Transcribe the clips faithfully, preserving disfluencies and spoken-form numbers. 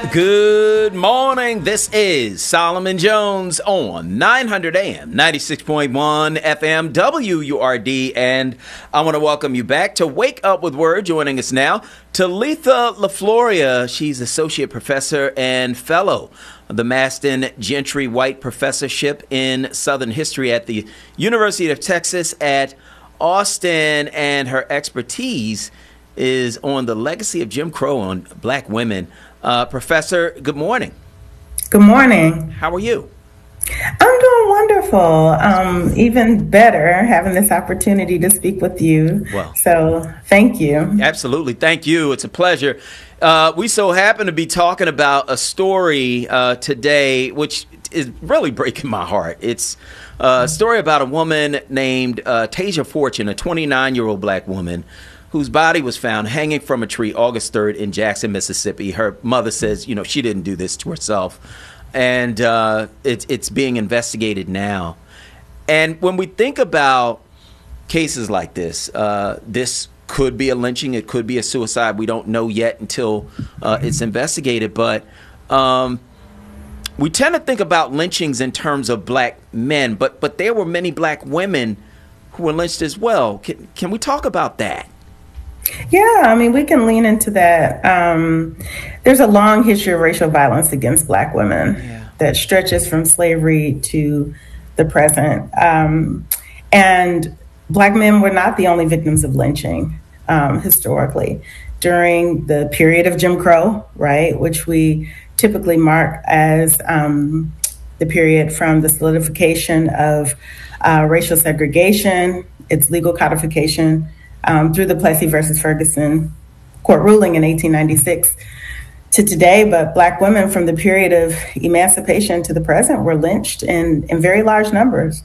Good morning. This is Solomon Jones on nine hundred A M, ninety-six point one F M, W U R D. And I want to welcome you back to Wake Up with Word. Joining us now, Talitha LaFloria. She's Associate Professor and Fellow of the Maston Gentry White Professorship in Southern History at the University of Texas at Austin. And her expertise is on the legacy of Jim Crow on black women. Uh, Professor, good morning. Good morning. How are you? I'm doing wonderful. Um, even better having this opportunity to speak with you. Well, so thank you. Absolutely. Thank you. It's a pleasure. Uh, we so happen to be talking about a story uh, today, which is really breaking my heart. It's a story about a woman named uh, Tasia Fortune, a twenty-nine-year-old black woman whose body was found hanging from a tree August third in Jackson, Mississippi. Her mother says, you know, she didn't do this to herself. And uh, it, it's being investigated now. And when we think about cases like this, uh, this could be a lynching. It could be a suicide. We don't know yet until uh, it's investigated. But um, we tend to think about lynchings in terms of black men. But but there were many black women who were lynched as well. Can, can we talk about that? Yeah, I mean, we can lean into that. Um, there's a long history of racial violence against black women yeah. that stretches from slavery to the present. Um, and black men were not the only victims of lynching um, historically. During the period of Jim Crow, right, which we typically mark as um, the period from the solidification of uh, racial segregation, its legal codification, Um, through the Plessy versus Ferguson court ruling in eighteen ninety-six to today. But black women from the period of emancipation to the present were lynched in, in very large numbers.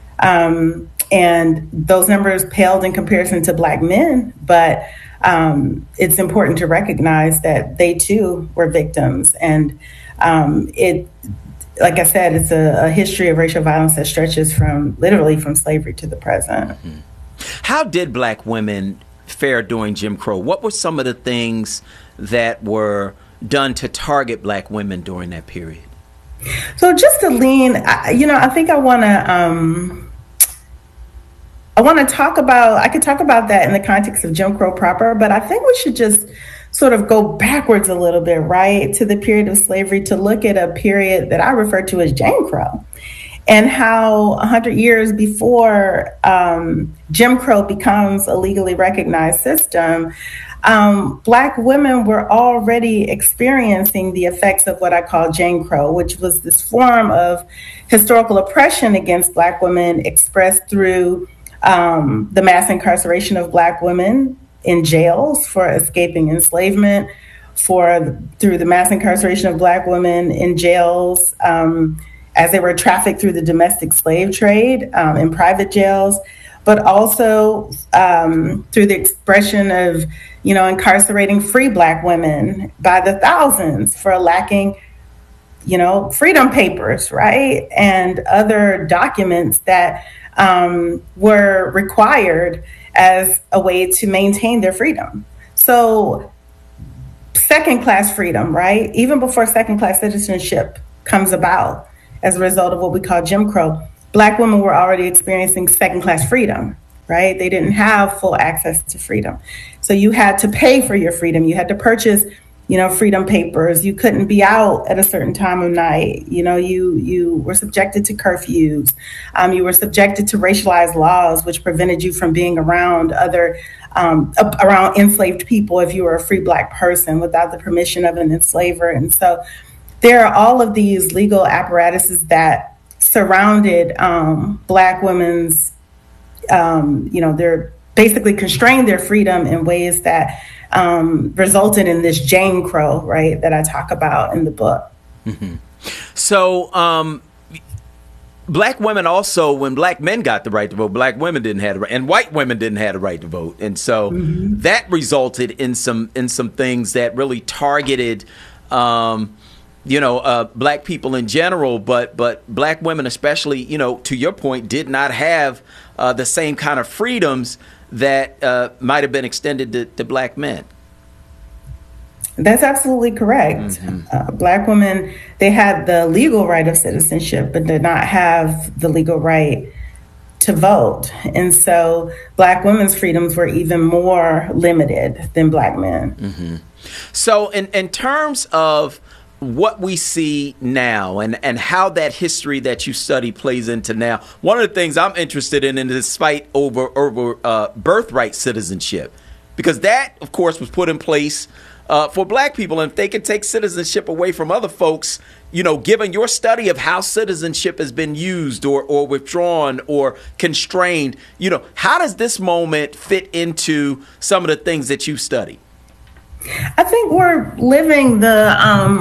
Um, and those numbers paled in comparison to black men. But um, it's important to recognize that they too were victims. And um, it, like I said, it's a, a history of racial violence that stretches from literally from slavery to the present. Mm-hmm. How did black women fare during Jim Crow? What were some of the things that were done to target black women during that period? So just to lean, you know, I think I want to, um, I want to talk about, I could talk about that in the context of Jim Crow proper, but I think we should just sort of go backwards a little bit, right, to the period of slavery to look at a period that I refer to as Jane Crow. And how one hundred years before um, Jim Crow becomes a legally recognized system, um, black women were already experiencing the effects of what I call Jane Crow, which was this form of historical oppression against black women expressed through um, the mass incarceration of black women in jails for escaping enslavement, for through the mass incarceration of black women in jails, um, as they were trafficked through the domestic slave trade um, in private jails, but also um, through the expression of, you know, incarcerating free black women by the thousands for lacking, you know, freedom papers, right? And other documents that um, were required as a way to maintain their freedom. So second-class freedom, right? Even before second-class citizenship comes about, as a result of what we call Jim Crow, black women were already experiencing second-class freedom, right? They didn't have full access to freedom. So you had to pay for your freedom. You had to purchase, you know, freedom papers. You couldn't be out at a certain time of night. You know, you you were subjected to curfews. Um, you were subjected to racialized laws, which prevented you from being around other, um, around enslaved people if you were a free black person without the permission of an enslaver. And so there are all of these legal apparatuses that surrounded um, black women's, um, you know, they're basically constrained their freedom in ways that um, resulted in this Jane Crow, right, that I talk about in the book. Mm-hmm. So um, black women also, when black men got the right to vote, black women didn't have the right, and white women didn't have the right to vote. And so mm-hmm. that resulted in some in some things that really targeted um, you know, uh, black people in general, but but black women especially, you know, to your point, did not have uh, the same kind of freedoms that uh, might have been extended to, to black men. That's absolutely correct. Mm-hmm. Uh, Black women, they had the legal right of citizenship, but did not have the legal right to vote. And so Black women's freedoms were even more limited than Black men. Mm-hmm. So in, in terms of what we see now and, and how that history that you study plays into now, one of the things I'm interested in is this fight over, over uh, birthright citizenship, because that, of course, was put in place Uh, for Black people, and if they can take citizenship away from other folks, you know, given your study of how citizenship has been used or, or withdrawn or constrained, you know, how does this moment fit into some of the things that you study? I think we're living the, um,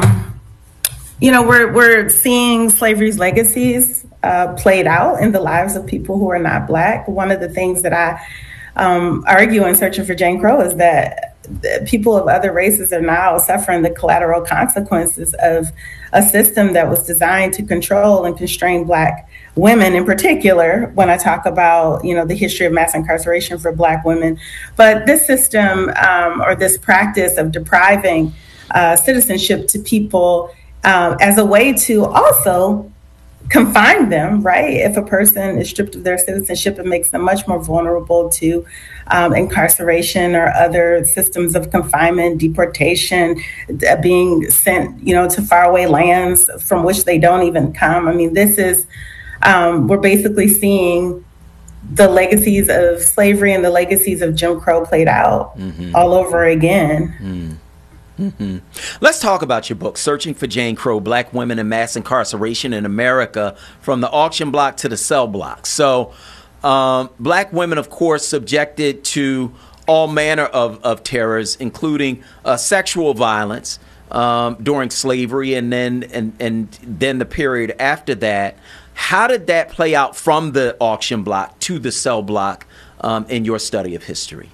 you know, we're we're seeing slavery's legacies uh, played out in the lives of people who are not Black. One of the things that I um, argue in Searching for Jane Crow is that people of other races are now suffering the collateral consequences of a system that was designed to control and constrain Black women in particular, when I talk about, you know, the history of mass incarceration for Black women. But this system um, or this practice of depriving uh, citizenship to people uh, as a way to also confine them, right? If a person is stripped of their citizenship, it makes them much more vulnerable to um, incarceration or other systems of confinement, deportation, uh, being sent, you know, to faraway lands from which they don't even come. I mean, this is, um, we're basically seeing the legacies of slavery and the legacies of Jim Crow played out mm-hmm. all over again. Mm. Mm-hmm. Let's talk about your book, Searching for Jane Crow, Black Women and Mass Incarceration in America, from the auction block to the cell block. So um, Black women, of course, subjected to all manner of, of terrors, including uh, sexual violence um, during slavery and then and, and then the period after that. How did that play out from the auction block to the cell block um, in your study of history?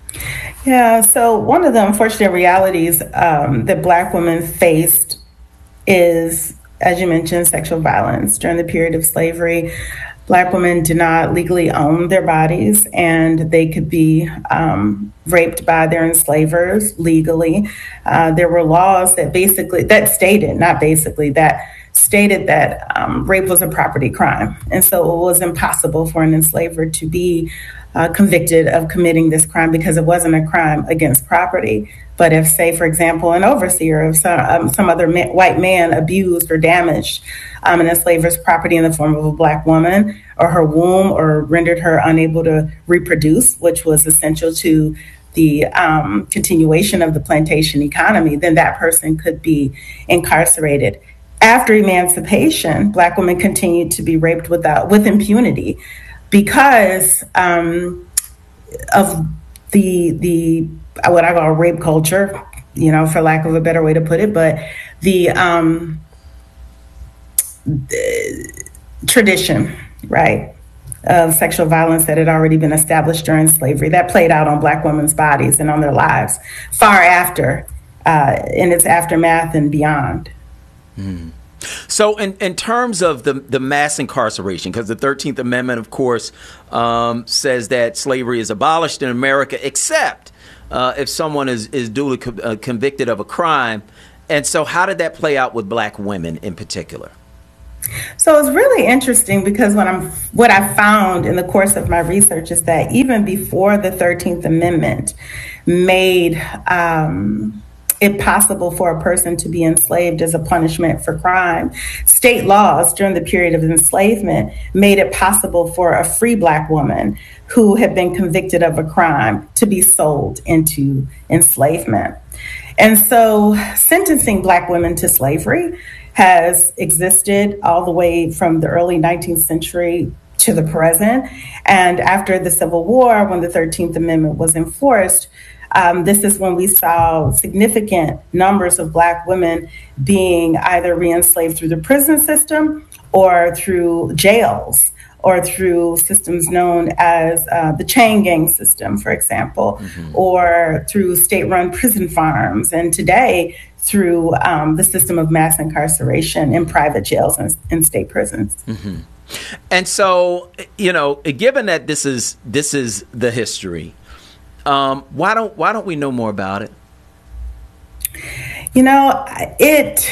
Yeah, so one of the unfortunate realities um, that Black women faced is, as you mentioned, sexual violence. During the period of slavery, Black women did not legally own their bodies, and they could be um, raped by their enslavers legally. Uh, there were laws that basically, that stated, not basically, that stated that um, rape was a property crime. And so it was impossible for an enslaver to be Uh, convicted of committing this crime because it wasn't a crime against property. But if, say, for example, an overseer of some, um, some other ma- white man abused or damaged um, an enslaver's property in the form of a Black woman or her womb, or rendered her unable to reproduce, which was essential to the um, continuation of the plantation economy, then that person could be incarcerated. After emancipation, Black women continued to be raped without with impunity, because um, of the the what I call rape culture, you know, for lack of a better way to put it, but the, um, the tradition, right, of sexual violence that had already been established during slavery that played out on Black women's bodies and on their lives far after, uh, in its aftermath and beyond. Mm. So in, in terms of the, the mass incarceration, because the thirteenth Amendment, of course, um, says that slavery is abolished in America, except uh, if someone is, is duly co- uh, convicted of a crime. And so how did that play out with Black women in particular? So it's really interesting, because what I'm what I found in the course of my research is that even before the thirteenth Amendment made um, it possible for a person to be enslaved as a punishment for crime, state laws during the period of enslavement made it possible for a free Black woman who had been convicted of a crime to be sold into enslavement. And so sentencing Black women to slavery has existed all the way from the early nineteenth century to the present. And after the Civil War, when the thirteenth Amendment was enforced, Um, this is when we saw significant numbers of Black women being either re-enslaved through the prison system or through jails or through systems known as uh, the chain gang system, for example, mm-hmm. or through state-run prison farms, and today through um, the system of mass incarceration in private jails and, and state prisons. Mm-hmm. And so, you know, given that this is this is the history, Um, why don't why don't we know more about it? You know, it,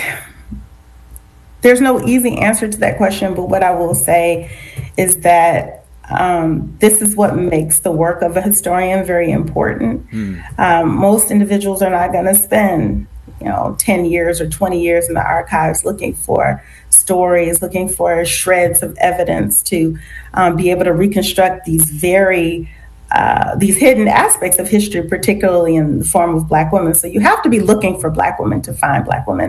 there's no easy answer to that question, but what I will say is that um, this is what makes the work of a historian very important. Mm. Um, most individuals are not going to spend, you know, ten years or twenty years in the archives looking for stories, looking for shreds of evidence to um, be able to reconstruct these very Uh, these hidden aspects of history, particularly in the form of Black women. So you have to be looking for Black women to find Black women.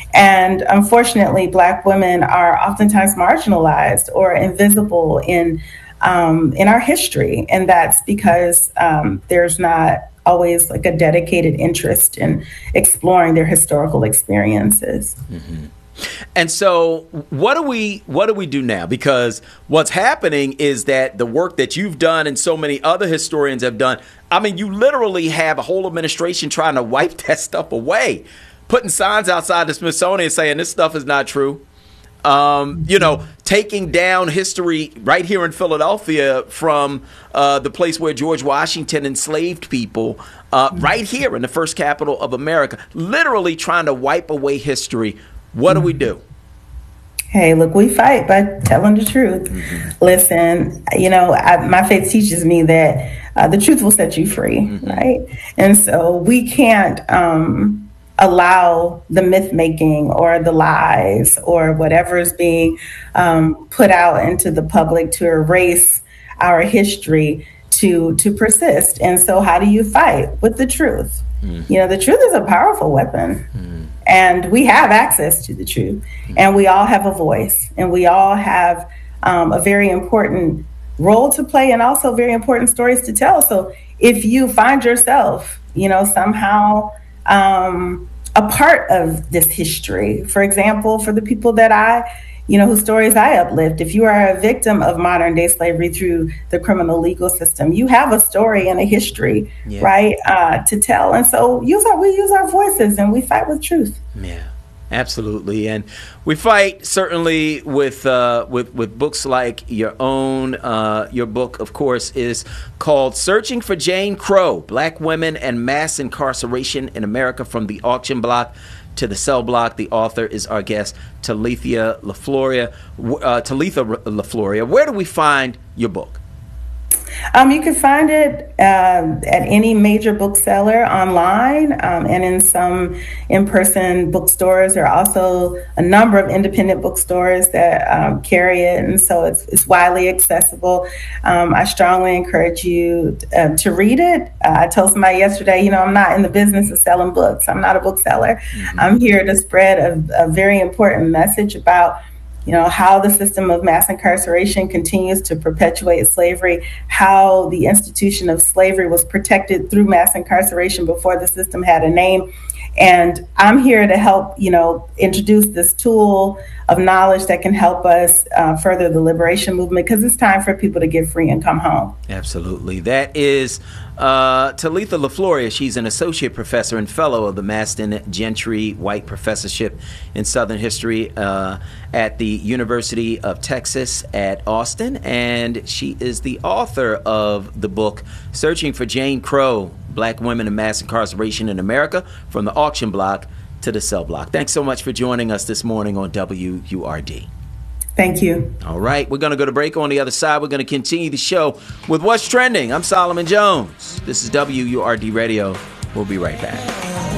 And unfortunately, Black women are oftentimes marginalized or invisible in um, in our history. And that's because um, there's not always like a dedicated interest in exploring their historical experiences. Mm-hmm. And so what do we what do we do now? Because what's happening is that the work that you've done and so many other historians have done, I mean, you literally have a whole administration trying to wipe that stuff away, putting signs outside the Smithsonian saying this stuff is not true. Um, you know, taking down history right here in Philadelphia from uh, the place where George Washington enslaved people, uh, right here in the first capital of America, literally trying to wipe away history. What do we do? Hey, look, we fight by telling the truth. Mm-hmm. Listen, you know, I, my faith teaches me that uh, the truth will set you free, mm-hmm. right? And so we can't um, allow the myth making or the lies or whatever is being um, put out into the public to erase our history to to persist. And so how do you fight? With the truth. Mm-hmm. You know, the truth is a powerful weapon. Mm-hmm. And we have access to the truth, and we all have a voice, and we all have um, a very important role to play, and also very important stories to tell. So if you find yourself, you know, somehow um, a part of this history, for example, for the people that I, you know, whose stories I uplift, if you are a victim of modern day slavery through the criminal legal system, you have a story and a history, yeah. right, uh, to tell. And so use our, we use our voices and we fight with truth. Yeah, absolutely. And we fight certainly with uh, with with books like your own. Uh, your book, of course, is called Searching for Jane Crow, Black Women and Mass Incarceration in America from the Auction Block to the Cell Block. The author is our guest, Talitha LaFloria. Uh, Talitha LaFloria, where do we find your book? Um, you can find it uh, at any major bookseller online um, and in some in-person bookstores. There are also a number of independent bookstores that um, carry it, and so it's, it's widely accessible. Um, I strongly encourage you uh, to read it. Uh, I told somebody yesterday, you know, I'm not in the business of selling books. I'm not a bookseller. Mm-hmm. I'm here to spread a, a very important message about you know, how the system of mass incarceration continues to perpetuate slavery, how the institution of slavery was protected through mass incarceration before the system had a name. And I'm here to help, you know, introduce this tool of knowledge that can help us uh, further the liberation movement, because it's time for people to get free and come home. Absolutely. That is uh, Talitha LaFloria. She's an associate professor and fellow of the Maston Gentry White Professorship in Southern History uh, at the University of Texas at Austin. And she is the author of the book, Searching for Jane Crow, Black Women and Mass Incarceration in America from the Auction Block to the Cell Block. Thanks so much for joining us this morning on W U R D. Thank you. All right, we're going to go to break. On the other side, we're going to continue the show with What's Trending. I'm Solomon Jones. This is W U R D Radio. We'll be right back.